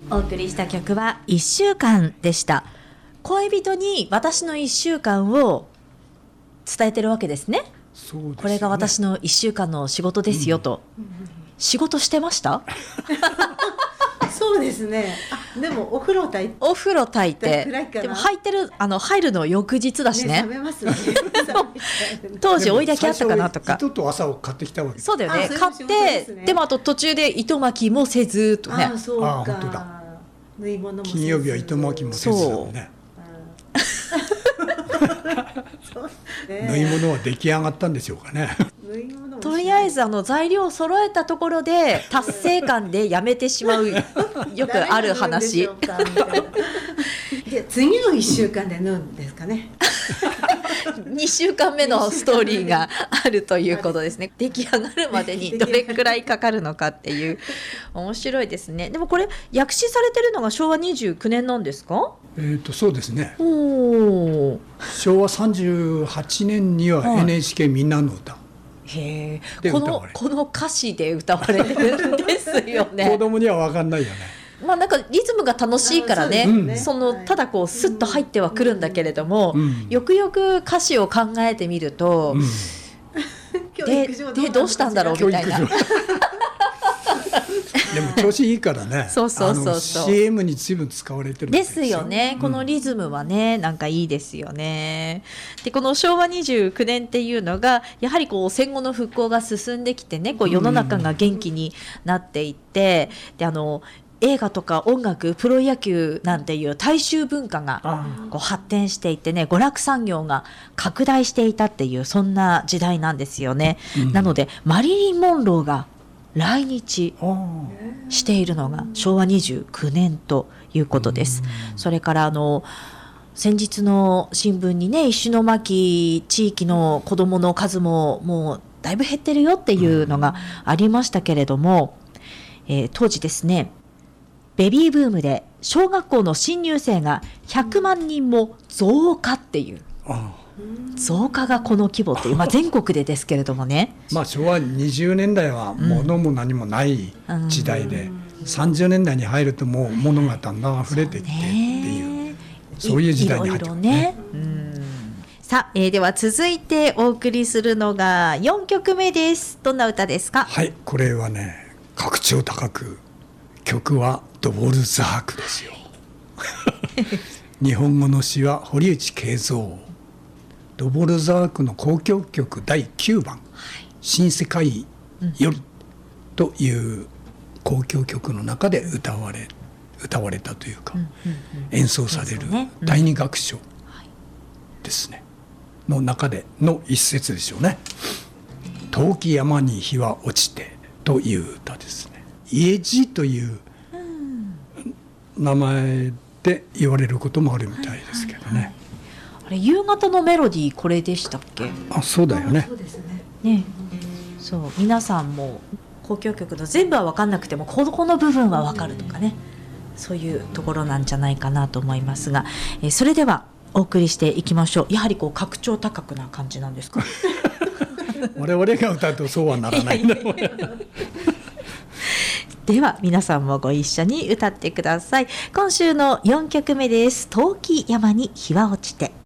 お送りした曲は1週間でした。恋人に私の1週間を伝えてるわけですね。 そうですよね。 これが私の1週間の仕事ですよと、仕事してました？ そうですね。でもお風呂炊いてお風呂炊いてぐらいかな。 でも入るの翌日だしね。 冷めますね。 当時追いだきあったかなとか。 糸と朝を買ってきたわけです。 そうだよね。 そういう買っ仕事ですて、 ねでもあと途中で糸巻きもせずとね。 そうか。 本当だ。 縫い物もせず。 金曜日は糸巻きもせずだもんね。縫い物は出来上がったんでしょうかね。 とりあえず材料を揃えたところで達成感でやめてしまうよくある話。 で次の1週間で縫うんですかね。 2週間目のストーリーがあるということですね。出来上がるまでにどれくらいかかるのかっていう面白いですね。でもこれ訳詞されてるのが昭和29年なんですか？ そうですね。 お昭和38年には NHK みんなの歌、 へでこの歌詞で歌われてるんですよね。 子供には分かんないよね。 まあなんかリズムが楽しいからね、ただこうスッと入ってはくるんだけれども、よくよく歌詞を考えてみると、でどうしたんだろうみたいな。 でも調子いいからね。 そう CM に随分使われてるですよね。このリズムはね、なんかいいですよね。でこの昭和29年っていうのがやはりこう戦後の復興が進んできてね、こう世の中が元気になっていって、で映画とか音楽、プロ野球なんていう大衆文化がこう発展していってね、娯楽産業が拡大していたっていうそんな時代なんですよね。なのでマリリン・モンローが来日しているのが昭和29年ということです。それから先日の新聞にね、石巻地域の子どもの数ももうだいぶ減ってるよっていうのがありましたけれども、当時ですね、ベビーブームで小学校の新入生が100万人も増加っていう、増加がこの規模っていう、全国でですけれどもね、 昭和20年代は物も何もない時代で、30年代に入るともう物がだんだん溢れていってっていう、そういう時代に入ってますね。 さあ、では続いてお送りするのが4曲目です。どんな歌ですか？ はい、これはね、格調高く、曲はドボルザークですよ。日本語の詩は堀内敬三。ドボルザークの交響曲第9番、新世界よりという交響曲の中で歌われたというか、演奏される第二楽章ですね、の中での一節でしょうね。遠き山に日は落ちてという歌ですね。家路という名前で言われることもあるみたいですけどね。 あれ夕方のメロディーこれでしたっけ？ そうだよね。 そうですね。そう、皆さんも交響曲の全部は分かんなくてもこの部分は分かるとかね、そういうところなんじゃないかなと思いますが、それではお送りしていきましょう。やはりこう格調高くな感じなんですか？ 我々が歌うとそうはならないんだもん。 では皆さんもご一緒に歌ってください。今週の4曲目です。遠き山に日は落ちて。